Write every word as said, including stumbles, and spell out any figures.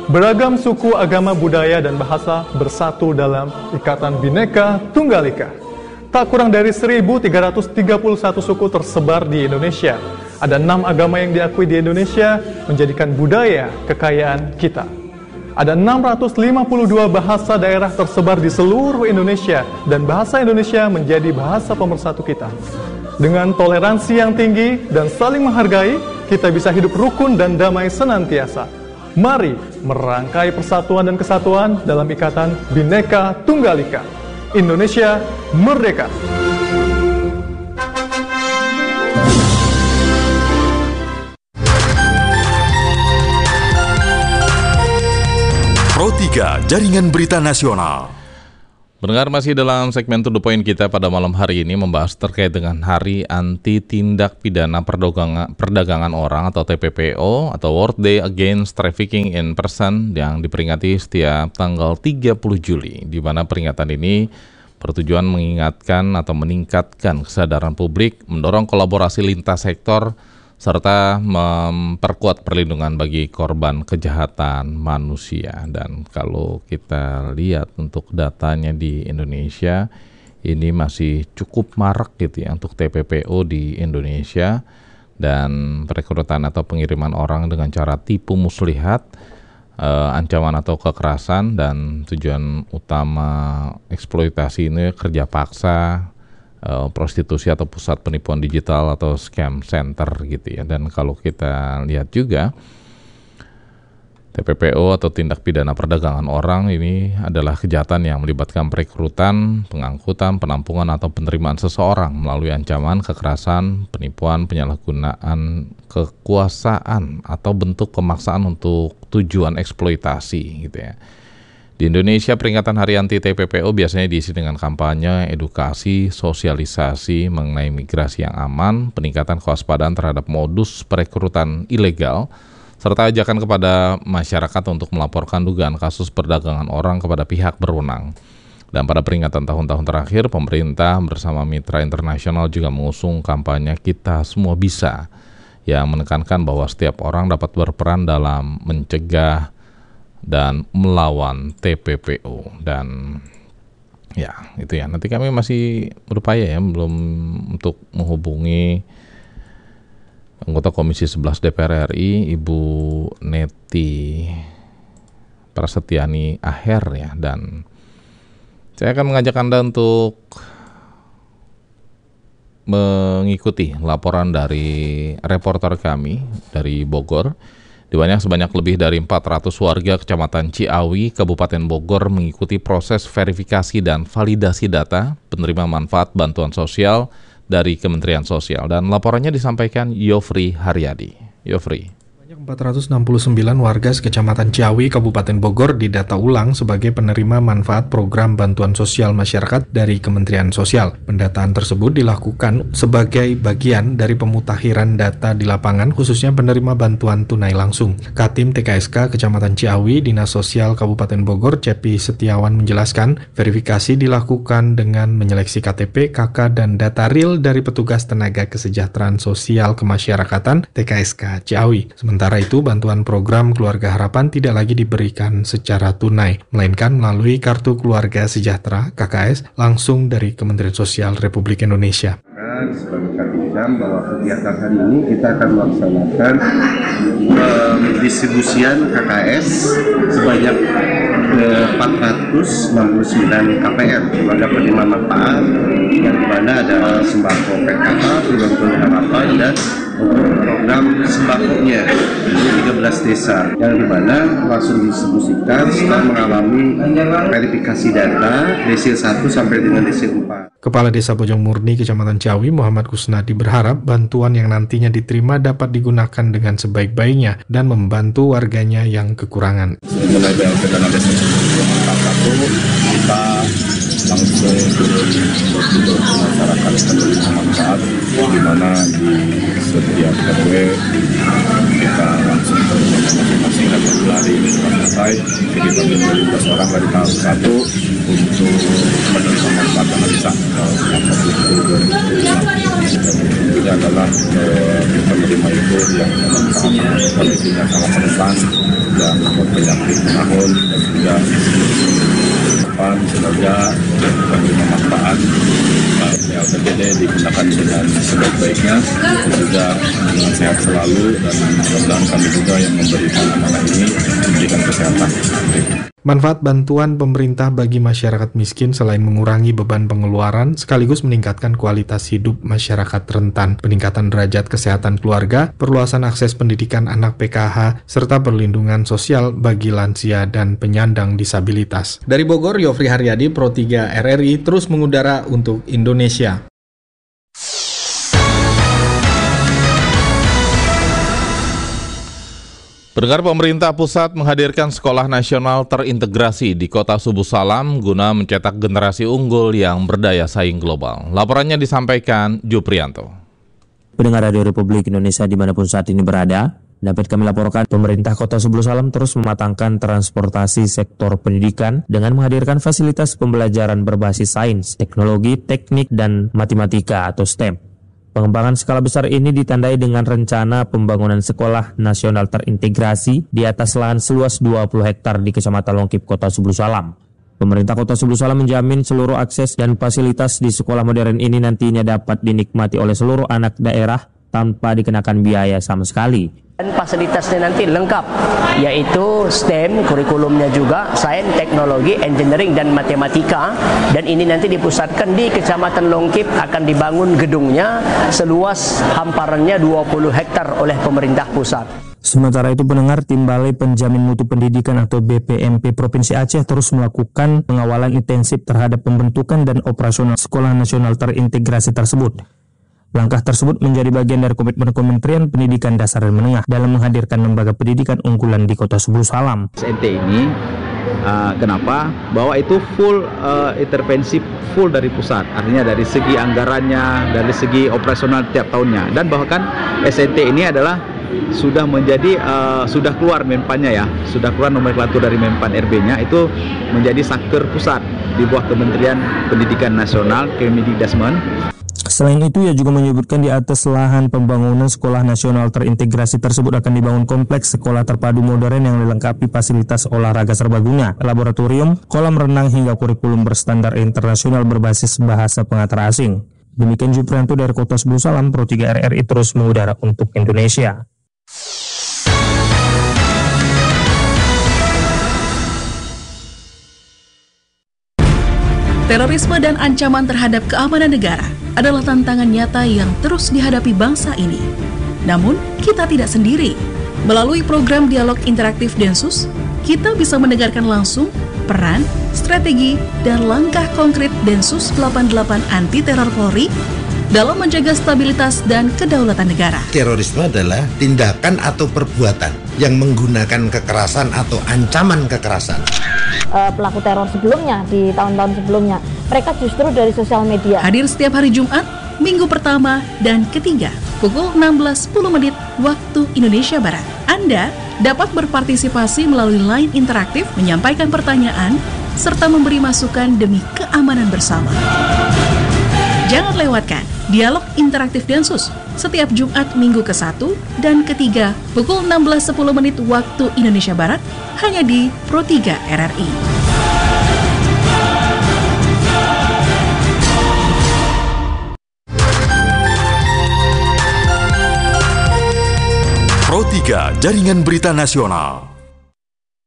Beragam suku, agama, budaya, dan bahasa bersatu dalam Ikatan Bhinneka Tunggal Ika. Tak kurang dari seribu tiga ratus tiga puluh satu suku tersebar di Indonesia. Ada enam agama yang diakui di Indonesia menjadikan budaya kekayaan kita. Ada enam ratus lima puluh dua bahasa daerah tersebar di seluruh Indonesia dan bahasa Indonesia menjadi bahasa pemersatu kita. Dengan toleransi yang tinggi dan saling menghargai, kita bisa hidup rukun dan damai senantiasa. Mari merangkai persatuan dan kesatuan dalam Ikatan Bhinneka Tunggal Ika. Indonesia merdeka! Pro tiga, Jaringan Berita Nasional. Mendengar masih dalam segmen To The Point kita pada malam hari ini membahas terkait dengan Hari Anti Tindak Pidana Perdagangan, Perdagangan Orang atau T P P O atau World Day Against Trafficking in Person yang diperingati setiap tanggal tiga puluh Juli, di mana peringatan ini bertujuan mengingatkan atau meningkatkan kesadaran publik, mendorong kolaborasi lintas sektor, serta memperkuat perlindungan bagi korban kejahatan manusia. Dan kalau kita lihat untuk datanya di Indonesia, ini masih cukup marak gitu ya untuk T P P O di Indonesia, dan perekrutan atau pengiriman orang dengan cara tipu muslihat, eh, ancaman atau kekerasan, dan tujuan utama eksploitasi ini kerja paksa, Uh, prostitusi atau pusat penipuan digital atau scam center gitu ya. Dan kalau kita lihat juga T P P O atau tindak pidana perdagangan orang ini adalah kejahatan yang melibatkan perekrutan, pengangkutan, penampungan atau penerimaan seseorang melalui ancaman, kekerasan, penipuan, penyalahgunaan kekuasaan atau bentuk pemaksaan untuk tujuan eksploitasi gitu ya. Di Indonesia, peringatan Hari Anti T P P O biasanya diisi dengan kampanye, edukasi, sosialisasi mengenai migrasi yang aman, peningkatan kewaspadaan terhadap modus perekrutan ilegal, serta ajakan kepada masyarakat untuk melaporkan dugaan kasus perdagangan orang kepada pihak berwenang. Dan pada peringatan tahun-tahun terakhir, pemerintah bersama mitra internasional juga mengusung kampanye Kita Semua Bisa, yang menekankan bahwa setiap orang dapat berperan dalam mencegah dan melawan T P P O. Dan ya itu ya, nanti kami masih berupaya ya belum untuk menghubungi anggota Komisi sebelas D P R R I Ibu Neti Prasetyani Aher ya, dan saya akan mengajak Anda untuk mengikuti laporan dari reporter kami dari Bogor, di mana sebanyak lebih dari empat ratus warga Kecamatan Ciawi, Kabupaten Bogor mengikuti proses verifikasi dan validasi data penerima manfaat bantuan sosial dari Kementerian Sosial. Dan laporannya disampaikan Yofri Haryadi. Yofri. empat ratus enam puluh sembilan warga Kecamatan Ciawi, Kabupaten Bogor didata ulang sebagai penerima manfaat program bantuan sosial masyarakat dari Kementerian Sosial. Pendataan tersebut dilakukan sebagai bagian dari pemutakhiran data di lapangan, khususnya penerima bantuan tunai langsung. Katim T K S K Kecamatan Ciawi, Dinas Sosial Kabupaten Bogor, Cepi Setiawan menjelaskan, verifikasi dilakukan dengan menyeleksi K T P, K K, dan data real dari petugas tenaga kesejahteraan sosial kemasyarakatan T K S K Ciawi. Sementara itu, bantuan program Keluarga Harapan tidak lagi diberikan secara tunai, melainkan melalui Kartu Keluarga Sejahtera K K S langsung dari Kementerian Sosial Republik Indonesia. Sebagai Kadinjam bahwa kegiatan hari ini kita akan melaksanakan pendistribusian K K S sebanyak empat ratus enam puluh sembilan K P R kepada penerima manfaat, yang dimana ada sembako P K K, program harapan, dan untuk program sembakonya di tiga belas desa, yang dimana langsung didistribusikan setelah mengalami verifikasi data desil satu sampai dengan desil empat. Kepala Desa Bojong Murni Kecamatan Ciawi, Muhammad Kusnadi, berharap bantuan yang nantinya diterima dapat digunakan dengan sebaik-baiknya dan membantu warganya yang kekurangan. Mulai dari dana desa satu, kita langsung turun untuk masyarakat penerima manfaat, di mana di setiap R W kita langsung turun masing-masing dan berlari di tempat mulai sekitar dua belas orang dari tahap satu untuk menerima manfaat dana desa yang satu dua ribu Ini adalah eh, penerima itu yang memang kondisinya sangat rentan dan penyakit menahun dan juga depan semoga penerima manfaat L P D D digunakan dengan sebaik-baiknya dan juga dengan sehat selalu, dan mudah-mudahan kami juga yang memberikan amanah ini diberikan kesehatan. Manfaat bantuan pemerintah bagi masyarakat miskin selain mengurangi beban pengeluaran, sekaligus meningkatkan kualitas hidup masyarakat rentan, peningkatan derajat kesehatan keluarga, perluasan akses pendidikan anak P K H, serta perlindungan sosial bagi lansia dan penyandang disabilitas. Dari Bogor, Yofri Haryadi, Pro tiga R R I, terus mengudara untuk Indonesia. Pendengar, pemerintah pusat menghadirkan sekolah nasional terintegrasi di Kota Subuh Salam guna mencetak generasi unggul yang berdaya saing global. Laporannya disampaikan Juprianto. Pendengar Radio Republik Indonesia dimanapun saat ini berada, dapat kami laporkan pemerintah Kota Subuh Salam terus mematangkan transportasi sektor pendidikan dengan menghadirkan fasilitas pembelajaran berbasis sains, teknologi, teknik, dan matematika atau STEM. Pengembangan skala besar ini ditandai dengan rencana pembangunan sekolah nasional terintegrasi di atas lahan seluas dua puluh hektar di Kecamatan Longkip, Kota Subuh Salam. Pemerintah Kota Subuh Salam menjamin seluruh akses dan fasilitas di sekolah modern ini nantinya dapat dinikmati oleh seluruh anak daerah tanpa dikenakan biaya sama sekali. Dan fasilitasnya nanti lengkap, yaitu STEM, kurikulumnya juga, sains, teknologi, engineering, dan matematika. Dan ini nanti dipusatkan di Kecamatan Longkip, akan dibangun gedungnya seluas hamparannya dua puluh hektar oleh pemerintah pusat. Sementara itu, pendengar, Tim Balai Penjamin Mutu Pendidikan atau B P M P Provinsi Aceh terus melakukan pengawalan intensif terhadap pembentukan dan operasional sekolah nasional terintegrasi tersebut. Langkah tersebut menjadi bagian dari komitmen Kementerian Pendidikan Dasar dan Menengah dalam menghadirkan lembaga pendidikan unggulan di Kota Subuh Salam. S N T ini uh, kenapa? Bahwa itu full uh, intervensi full dari pusat, artinya dari segi anggarannya, dari segi operasional tiap tahunnya, dan bahkan S N T ini adalah sudah menjadi uh, sudah keluar mempannya ya, sudah keluar nomenklatur dari mempan R B-nya itu menjadi saker pusat di bawah Kementerian Pendidikan Nasional, Kemendikdasmen. Selain itu, ia juga menyebutkan di atas lahan pembangunan sekolah nasional terintegrasi tersebut akan dibangun kompleks sekolah terpadu modern yang dilengkapi fasilitas olahraga serbaguna, laboratorium, kolam renang hingga kurikulum berstandar internasional berbasis bahasa pengantar asing. Demikian Juprianto dari Kota Subuh Salam, Pro tiga R R I terus mengudara untuk Indonesia. Terorisme dan ancaman terhadap keamanan negara adalah tantangan nyata yang terus dihadapi bangsa ini. Namun, kita tidak sendiri. Melalui program dialog interaktif Densus, kita bisa mendengarkan langsung peran, strategi, dan langkah konkret Densus delapan puluh delapan Anti Teror Polri dalam menjaga stabilitas dan kedaulatan negara. Terorisme adalah tindakan atau perbuatan yang menggunakan kekerasan atau ancaman kekerasan. Uh, pelaku teror sebelumnya, di tahun-tahun sebelumnya, mereka justru dari sosial media. Hadir setiap hari Jumat, minggu pertama dan ketiga, pukul enam belas sepuluh menit waktu Indonesia Barat. Anda dapat berpartisipasi melalui line interaktif, menyampaikan pertanyaan, serta memberi masukan demi keamanan bersama. Jangan lewatkan dialog interaktif Densus setiap Jumat minggu ke satu dan ketiga pukul enam belas sepuluh menit waktu Indonesia Barat hanya di Pro tiga R R I. Pro tiga Jaringan Berita Nasional.